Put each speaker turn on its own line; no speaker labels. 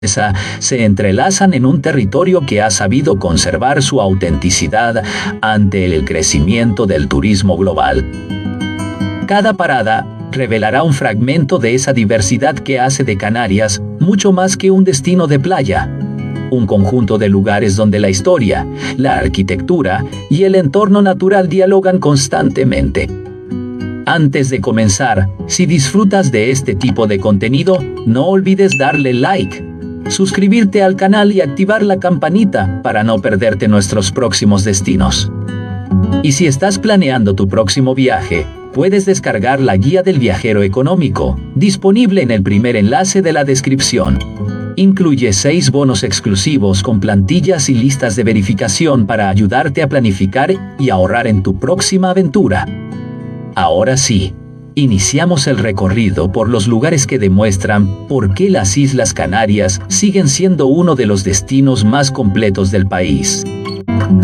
se entrelazan en un territorio que ha sabido conservar su autenticidad ante el crecimiento del turismo global. Cada parada revelará un fragmento de esa diversidad que hace de Canarias mucho más que un destino de playa, un conjunto de lugares donde la historia, la arquitectura y el entorno natural dialogan constantemente. Antes de comenzar, si disfrutas de este tipo de contenido, no olvides darle like, suscribirte al canal y activar la campanita para no perderte nuestros próximos destinos. Y si estás planeando tu próximo viaje, puedes descargar la Guía del Viajero Económico, disponible en el primer enlace de la descripción. Incluye 6 bonos exclusivos con plantillas y listas de verificación para ayudarte a planificar y ahorrar en tu próxima aventura. Ahora sí, iniciamos el recorrido por los lugares que demuestran por qué las Islas Canarias siguen siendo uno de los destinos más completos del país.